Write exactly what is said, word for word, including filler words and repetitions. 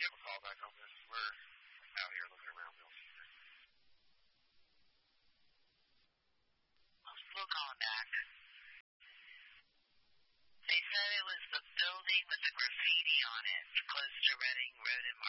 have a call back on this? We're out here looking around. We'll call him back. They said it was the building with the graffiti on it, close to Reading Road and